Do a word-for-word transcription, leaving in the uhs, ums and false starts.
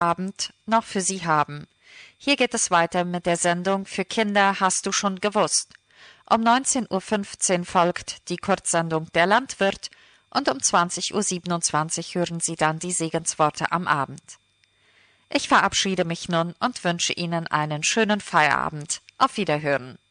Abend noch für Sie haben. Hier geht es weiter mit der Sendung Für Kinder hast du schon gewusst. Um neunzehn Uhr fünfzehn folgt die Kurzsendung Der Landwirt und um zwanzig Uhr siebenundzwanzig hören Sie dann die Segensworte am Abend. Ich verabschiede mich nun und wünsche Ihnen einen schönen Feierabend. Auf Wiederhören.